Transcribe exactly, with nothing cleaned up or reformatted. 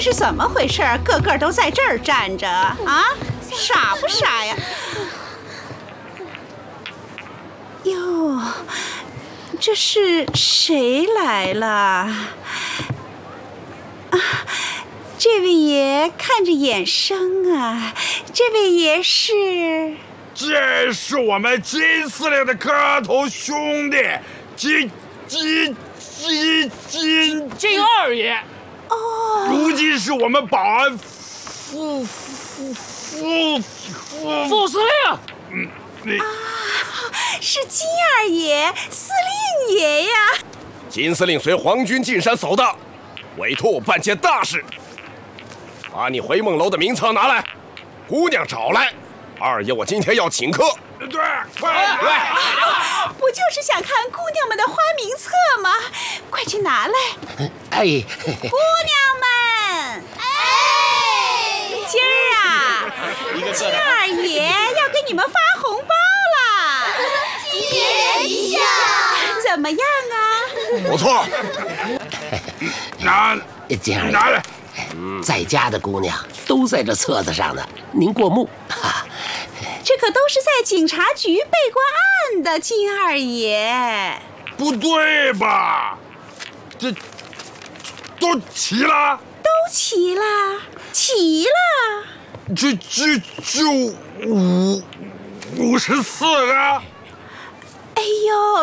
是怎么回事？个个都在这儿站着啊，傻不傻呀？哟，这是谁来了？啊，这位爷看着眼生啊，这位爷是…… 这是我们金司令的磕头兄弟，金金金金金二爷。 哦， 如今是我们保安副副副副副司令。 嗯，你啊，是金二爷，司令爷呀！ 金司令随皇军进山走的，委托我办件大事，把你回梦楼的名册拿来，姑娘找来。二爷，我今天要请客。 对，快来！ 不就是想看姑娘们的花名册吗？快去拿来！ 哎， 姑娘们，哎，今儿啊，金二爷要给你们发红包了， 谢一下， 怎么样啊？ 不错， 拿金二爷拿来。 在家的姑娘都在这册子上呢，您过目。哈， 这可都是在警察局备过案的，金二爷。 不对吧？这都齐了？ 都齐了，齐了。 这这就五五十四个。 哎呦！